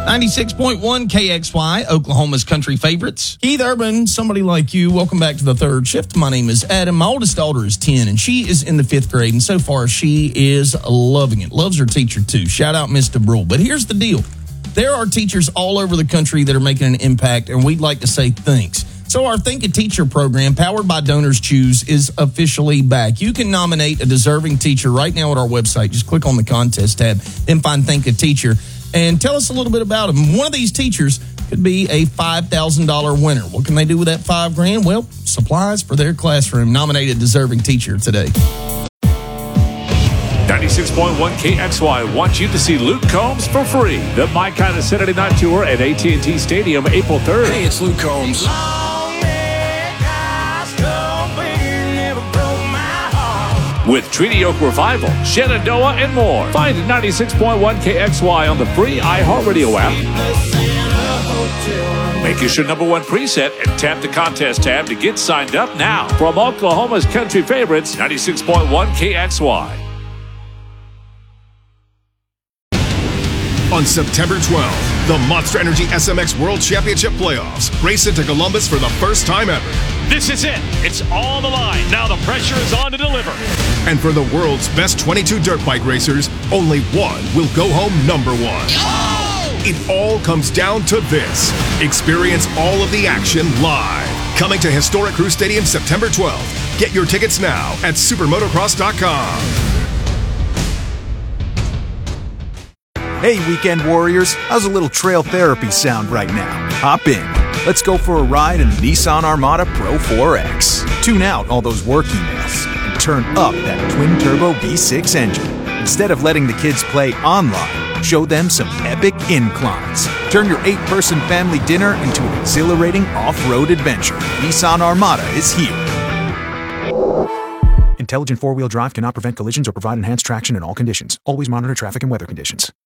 96.1 KXY, Oklahoma's country favorites. Keith Urban, somebody like you. Welcome back to the third shift. My name is Adam. My oldest daughter is 10, and she is in the 5th grade, and so far she is loving it. Loves her teacher, too. Shout out, Ms. DeBrule. But here's the deal. There are teachers all over the country that are making an impact, and we'd like to say thanks. So our Think a Teacher program, powered by Donors Choose, is officially back. You can nominate a deserving teacher right now at our website. Just click on the contest tab, then find Think a Teacher, and tell us a little bit about them. One of these teachers could be a $5,000 winner. What can they do with that $5,000? Well, supplies for their classroom. Nominate a deserving teacher today. 96.1 KXY wants you to see Luke Combs for free. The My Kind of Saturday Night Tour at AT&T Stadium, April 3rd. Hey, it's Luke Combs. With Treaty Oak Revival, Shenandoah, and more. Find 96.1 KXY on the free iHeartRadio app. Make this your number one preset and tap the contest tab to get signed up now. From Oklahoma's country favorites, 96.1 KXY. On September 12th, the Monster Energy SMX World Championship Playoffs race into Columbus for the first time ever. This is it. It's all the line. Now the pressure is on to deliver. And for the world's best 22 dirt bike racers, only one will go home number one. Oh! It all comes down to this. Experience all of the action live. Coming to Historic Crew Stadium September 12th. Get your tickets now at supermotocross.com. Hey, weekend warriors, how's a little trail therapy sound right now? Hop in. Let's go for a ride in the Nissan Armada Pro 4X. Tune out all those work emails and turn up that twin-turbo V6 engine. Instead of letting the kids play online, show them some epic inclines. Turn your 8-person family dinner into an exhilarating off-road adventure. Nissan Armada is here. Intelligent four-wheel drive cannot prevent collisions or provide enhanced traction in all conditions. Always monitor traffic and weather conditions.